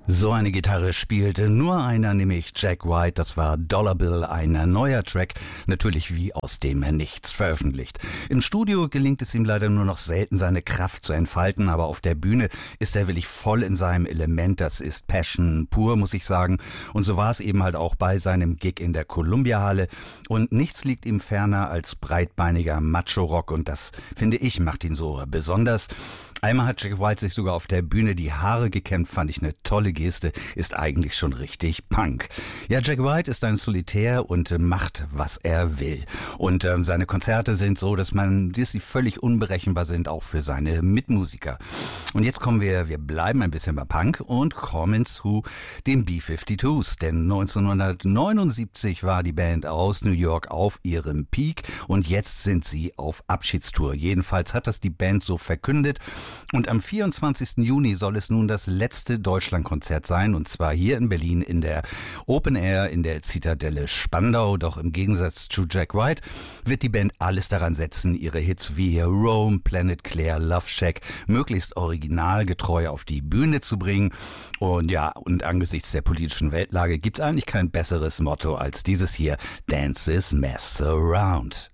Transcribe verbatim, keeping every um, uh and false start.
So eine Gitarre spielte nur einer, nämlich Jack White. Das war Dollar Bill, ein neuer Track, natürlich wie aus dem Nichts veröffentlicht. Im Studio gelingt es ihm leider nur noch selten, seine Kraft zu entfalten, aber auf der Bühne ist er wirklich voll in seinem Element. Das ist Passion pur, muss ich sagen. Und so war es eben halt auch bei seinem Gig in der Columbia-Halle. Und nichts liegt ihm ferner als breitbeiniger Macho-Rock, und das, finde ich, macht ihn so besonders. Einmal hat Jack White sich sogar auf der Bühne die Haare gekämmt, fand ich eine tolle Geste, ist eigentlich schon richtig Punk. Ja, Jack White ist ein Solitär und äh, macht, was er will. Und ähm, seine Konzerte sind so, dass man, dass sie völlig unberechenbar sind, auch für seine Mitmusiker. Und jetzt kommen wir, wir bleiben ein bisschen bei Punk und kommen zu den B fünfundfünfzigers, denn neunzehnhundertneunundsiebzig war die Band aus New York auf ihrem Peak und jetzt sind sie auf Abschiedstour. Jedenfalls hat das die Band so verkündet. Und am vierundzwanzigsten Juni soll es nun das letzte Deutschlandkonzert sein, und zwar hier in Berlin in der Open Air in der Zitadelle Spandau. Doch im Gegensatz zu Jack White wird die Band alles daran setzen, ihre Hits wie Rome, Planet Claire, Love Shack möglichst originalgetreu auf die Bühne zu bringen. Und ja, und angesichts der politischen Weltlage gibt es eigentlich kein besseres Motto als dieses hier: Dance is Mess Around.